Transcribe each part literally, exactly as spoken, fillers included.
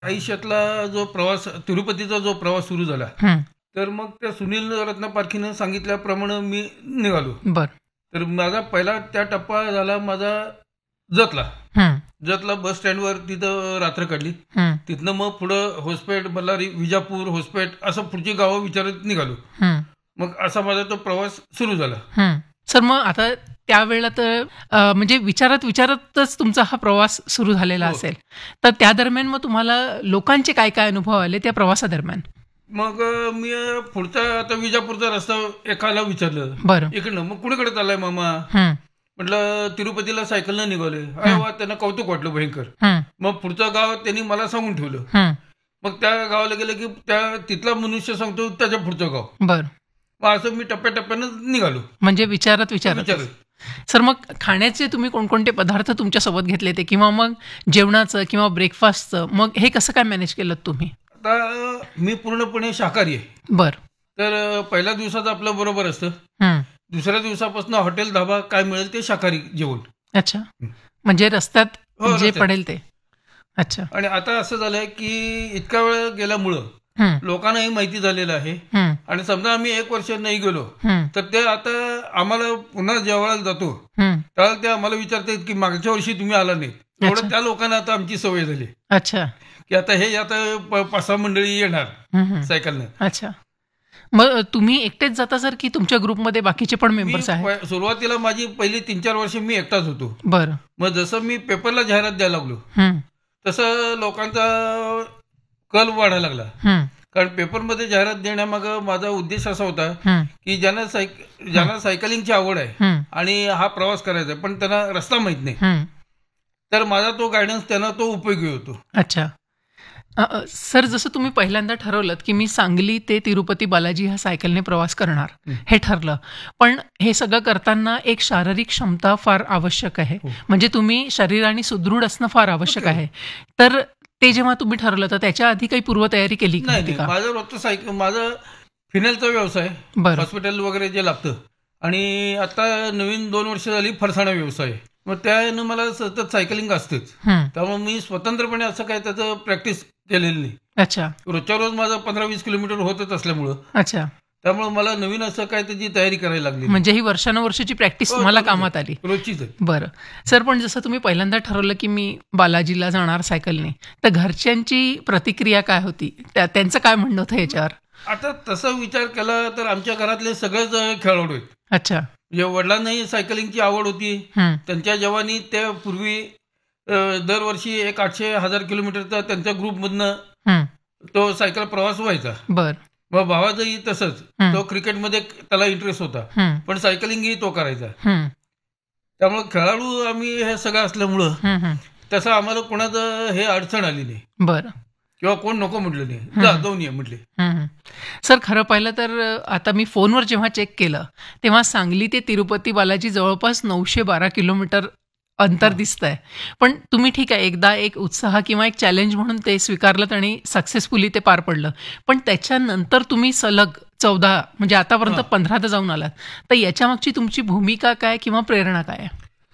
आयुष्यातला जो प्रवास तिरुपतीचा जो प्रवास सुरू झाला, हं. तर मग त्या सुनील रत्नपारखीनं सांगितल्याप्रमाणे मी निघालो. बरं. तर माझा पहिला त्या टप्पा झाला माझा जतला. हं. जतला बस स्टँडवर तिथं रात्र काढली. हं. तिथनं मग पुढं होसपेट, बल्लारी, विजापूर, होसपेट असं पुढची गावं विचारत निघालो. हं. मग असा माझा तो प्रवास सुरू झाला. हं. सर मग आता त्यावेळेला तर अ, म्हणजे विचारत विचारतच तुमचा हा प्रवास सुरू झालेला हो. असेल. तर त्या दरम्यान मग तुम्हाला लोकांचे काय काय अनुभव आले त्या प्रवासादरम्यान? मग अ, मी अ, पुढचा आता विजापूरचा रस्ता एकाला विचारलं, बरं. इकडनं. मग कुणीकडे चाललाय मामा? हं. म्हटलं तिरुपतीला सायकलनं निघालोय. अरे वा, त्यांना कौतुक वाटलं भयंकर. हं. मग पुढचं गाव त्यांनी मला सांगून ठेवलं. हं. मग त्या गावाला गेलं की त्या तिथला मनुष्य सांगतो त्याच्या पुढचं गाव. बरं. मग असं मी टप्प्याटप्प्यानं निघालो. म्हणजे विचारत विचारत विचारत. सर मग खाण्याचे तुम्ही कोणकोणते पदार्थ तुमच्यासोबत घेतले ते किंवा मग जेवणाचं किंवा ब्रेकफास्टचं मग हे कसं काय मॅनेज केलं तुम्ही? आता अ, मी पूर्णपणे शाकाहारी आहे. बरं. तर अ, पहिल्या दिवसाचं आपलं बरोबर असतं. हं. दुसऱ्या दिवसापासून हॉटेल, धाबा काय मिळेल ते शाकाहारी जेवण. अच्छा. म्हणजे रस्त्यात हो, जे रस्त्यात. पडेल ते. अच्छा. आणि आता असं झालंय की इतका वेळ गेल्यामुळं हं. लोकांनाही माहिती झालेलं आहे. हं. आणि समजा आम्ही एक वर्ष नाही गेलो हं. तर ते आता आम्हाला पुन्हा जेवायला जातो हं. त्यावेळेला ते आम्हाला विचारतात की मागच्या वर्षी तुम्ही आला नाही. अच्छा. एवढं त्या लोकांना आता आमची सवय झाली अच्छा. की आता हे आता प- पाच सहा मंडळी येणार हं, हं. सायकलनं. अच्छा. मग तुम्ही एकटेच जाता सर की तुमच्या ग्रुपमध्ये बाकीचे पण मी मेंबर्स आहेत? प- सुरुवातीला माझी पहिली तीन चार वर्ष मी एकटाच होतो. बरं. मग जसं मी पेपरला जाहिरात द्यायला लागलो हं. तसं लोकांचा कल वाढायला लागला. हं. कारण पेपरमध्ये जाहिरात देण्यामागं माझा उद्देश असा होता हं. की ज्यांना सायक ज्यांना सायकलिंगची आवड आहे हं. आणि हा प्रवास करायचा आहे पण त्यांना रस्ता माहित नाही, हं. तर माझा तो गायडन्स त्यांना तो उपयोगी होतो. अच्छा. अ, अ, सर जसं तुम्ही पहिल्यांदा ठरवलं की मी सांगली ते तिरुपती बालाजी ह्या सायकलने प्रवास करणार, हं. हे ठरलं. पण हे सगळं करताना एक शारीरिक क्षमता फार आवश्यक आहे. हो. म्हणजे तुम्ही शरीराने सुदृढ असणं फार आवश्यक ओके. आहे. तर ते जेव्हा तुम्ही ठरवलं तर त्याच्या आधी काही पूर्वतयारी केली का नाही होती नाही का? माझं रोजचं सायकल माझं फिनेलचा व्यवसाय, बरं. हॉस्पिटल वगैरे जे लागतं, आणि आता नवीन दोन वर्ष झाली फरसाणा व्यवसाय आहे. मग त्यानं मला सतत सायकलिंग असतेच. हं. त्यामुळे मी स्वतंत्रपणे असं काय त्याचं प्रॅक्टिस केलेलं नाही. अच्छा. रोजच्या रोज माझं पंधरा वीस किलोमीटर होतच असल्यामुळं अच्छा. त्यामुळे मला नवीन असं काय त्याची तयारी करायला लागली. म्हणजे ही वर्षानुवर्षाची प्रॅक्टिस हो, तुम्हाला बरोबर. कामात आली. रोजचीच आहे. बरं. सर पण जसं तुम्ही पहिल्यांदा ठरवलं की मी बालाजीला जाणार सायकलने, तर घरच्यांची प्रतिक्रिया काय होती? त्या त्यांचं काय म्हणणं होतं याच्यावर? आता तसा विचार केला तर आमच्या घरातले सगळेच अ, खेळाडू आहेत. अच्छा. म्हणजे वडिलांनाही सायकलिंगची आवड होती. हं. त्यांच्या जवानी त्या पूर्वी अ, दरवर्षी एक आठशे हजार किलोमीटरचा त्यांच्या ग्रुपमधनं हं. तो सायकल प्रवास व्हायचा. बरं. मग भावाचंही तसंच. हं. तो क्रिकेटमध्ये त्याला इंटरेस्ट होता, हं. पण सायकलिंगही तो करायचा. हं. त्यामुळे खेळाडू आम्ही हे सगळं असल्यामुळं हं, हं. तसं आम्हाला कोणाचं हे अडचण आली नाही बरं. किंवा कोण नको म्हटलं नाही. जा जाऊन ये म्हटले. हं, हं. सर खरं पाहिलं तर अ, आता मी फोनवर जेव्हा चेक केलं, तेव्हा सांगली ते तिरुपती बालाजी जवळपास नऊशे बारा किलोमीटर अंतर हां. दिसतंय. पण तुम्ही ठीक आहे, एकदा एक उत्साह किंवा एक चॅलेंज म्हणून ते स्वीकारलं आणि सक्सेसफुली ते पार पडलं. पण त्याच्यानंतर तुम्ही सलग चौदा म्हणजे आतापर्यंत हां. पंधरा तर जाऊन आलात. तर याच्यामागची तुमची भूमिका काय किंवा प्रेरणा काय आहे?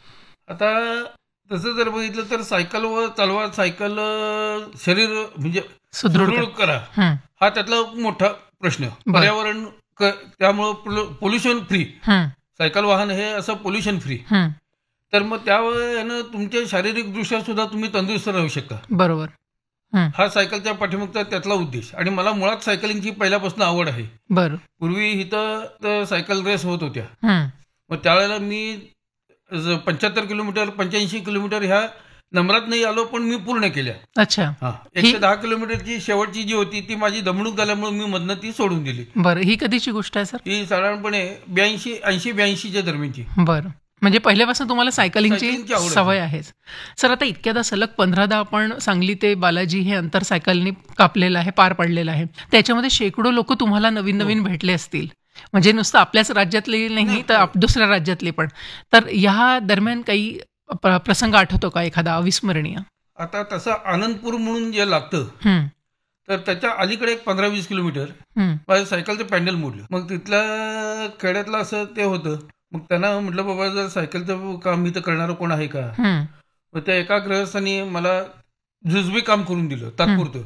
आता तसं जर बघितलं तर सायकलवर चालवा, सायकल अ, शरीर म्हणजे सुदृढ सुदृढ कर. करा, हं. हा त्यातला मोठा प्रश्न. बरं. पर्यावरण क- त्यामुळं पोल्युशन फ्री हं. सायकल वाहन हे असं पोल्युशन फ्री. हं. तर मग त्यावेळेनं तुमच्या शारीरिक दृष्ट्या सुद्धा तुम्ही तंदुरुस्त राहू शकता. बरोबर. हं. हा सायकलच्या पाठीमागचा त्यातला उद्देश. आणि मला मुळात सायकलिंगची पहिल्यापासून आवड आहे. बरं. पूर्वी इथं तर सायकल रेस होत होत्या. हं. मग त्यावेळेला मी पंच्याहत्तर किलोमीटर पंच्याऐंशी किलोमीटर ह्या नंबरात नाही आलो, पण मी पूर्ण केल्या. अच्छा. हा ही एकशे दहा किलोमीटरची शेवटची जी होती ती माझी दमणूक झाल्यामुळे मी मधनं ती सोडून दिली. बरं. ही कधीची गोष्ट आहे सर? ती साधारणपणे ब्याऐंशी ऐंशी ब्याऐंशीच्या दरम्यानची. बरं. म्हणजे पहिल्यापासून तुम्हाला सायकलिंगची सायकलिंगची आवड सवय आहेच. सर आता इतक्यादा सलग पंधरादा आपण सांगली ते बालाजी हे अंतर सायकलनी कापलेलं आहे, पार पडलेलं आहे. त्याच्यामध्ये शेकडो लोक तुम्हाला नवीन नवीन भेटले असतील. म्हणजे नुसतं आपल्याच राज्यातले नाही नाही, तर आप- दुसऱ्या राज्यातले पण. तर ह्या दरम्यान काही प्र- प्रसंग आठवतो का एखादा अविस्मरणीय? आता तसं आनंदपूर म्हणून जे लागतं हं. तर त्याच्या अलीकडे एक पंधरा वीस किलोमीटर हं. माझ्या सायकलचं पॅन्डल मोडलं. मग तिथल्या खेड्यातलं असं ते होतं. मग त्यांना म्हटलं बाबा जर सायकलचं काम मी तर करणारं कोण आहे का. हं. मग त्या एका ग्रहस्थानी मला जुजबी काम करून दिलं तात्पुरतं.